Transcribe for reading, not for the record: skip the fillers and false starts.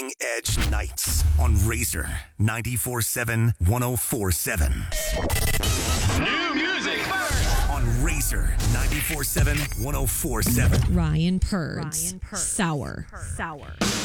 Cutting Edge Nights on Razor 94.7 104.7. New music first. On Razor 94.7 104.7. Ryan Purds. Sour.